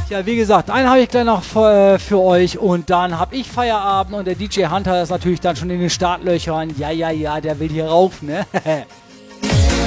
Ja, wie gesagt, einen habe ich gleich noch für euch und dann habe ich Feierabend und der DJ Hunter ist natürlich dann schon in den Startlöchern. Ja, der will hier rauf, ne?